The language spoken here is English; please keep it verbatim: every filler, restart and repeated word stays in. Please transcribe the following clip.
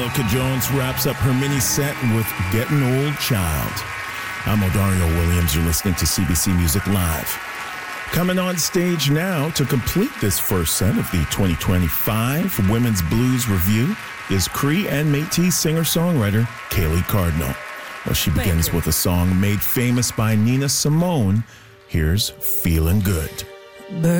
Milka Jones wraps up her mini set with Getting Old Child. I'm Odario Williams. You're listening to C B C Music Live. Coming on stage now to complete this first set of the twenty twenty-five Women's Blues Review is Cree and Métis singer-songwriter Kaylee Cardinal. Well, she begins with a song made famous by Nina Simone. Here's Feeling Good.